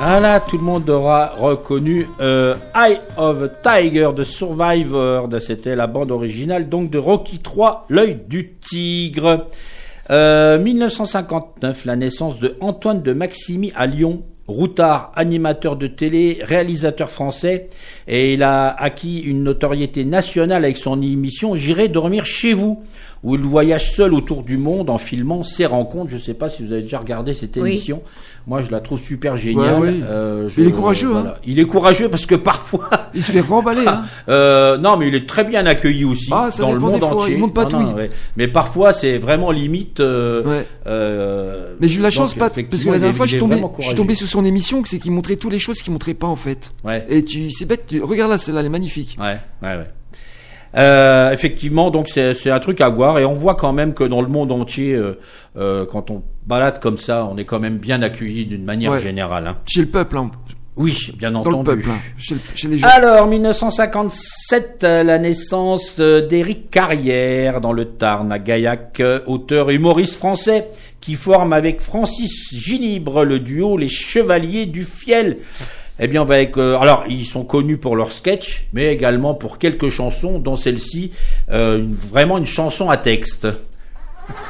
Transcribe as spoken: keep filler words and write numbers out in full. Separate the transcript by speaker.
Speaker 1: Voilà, tout le monde aura reconnu euh, Eye of a Tiger de Survivor. C'était la bande originale donc de Rocky trois, l'œil du tigre. Euh, dix-neuf cent cinquante-neuf, la naissance de Antoine de Maximi à Lyon. Routard, animateur de télé, réalisateur français, et il a acquis une notoriété nationale avec son émission J'irai dormir chez vous, où il voyage seul autour du monde en filmant ses rencontres. Je ne sais pas si vous avez déjà regardé cette émission. Oui. Moi, je la trouve super géniale.
Speaker 2: Ouais, oui.
Speaker 1: euh, je,
Speaker 2: il est courageux. Voilà.
Speaker 1: Hein. Il est courageux parce que parfois...
Speaker 2: il se fait remballer. Hein.
Speaker 1: euh, non, mais il est très bien accueilli aussi
Speaker 2: ah,
Speaker 1: dans le monde entier.
Speaker 2: Il monte pas
Speaker 1: non,
Speaker 2: tout.
Speaker 1: Non, ouais. Mais parfois, c'est vraiment limite... Euh,
Speaker 2: ouais.
Speaker 1: euh,
Speaker 2: mais j'ai eu la chance, Pat, parce que la dernière fois, je suis tombé, je suis tombé sur son émission, c'est qu'il montrait toutes les choses qu'il montrait pas, en fait.
Speaker 1: Ouais.
Speaker 2: Et tu, c'est bête, tu, regarde là, celle-là, elle est magnifique.
Speaker 1: Ouais, ouais, ouais. Euh, effectivement, donc c'est, c'est un truc à voir, et on voit quand même que dans le monde entier, euh, euh, quand on balade comme ça, on est quand même bien accueilli d'une manière ouais. générale. Hein.
Speaker 2: Chez le peuple, hein.
Speaker 1: Oui, bien entendu.
Speaker 2: Dans le peuple, hein. chez, chez les gens.
Speaker 1: Alors, dix-neuf cent cinquante-sept, la naissance d'Éric Carrière dans le Tarn à Gaillac, auteur et humoriste français qui forme avec Francis Ginibre le duo Les Chevaliers du Fiel. Eh bien, on va avec, euh, alors, ils sont connus pour leurs sketchs, mais également pour quelques chansons, dont celle-ci, euh, une, vraiment une chanson à texte.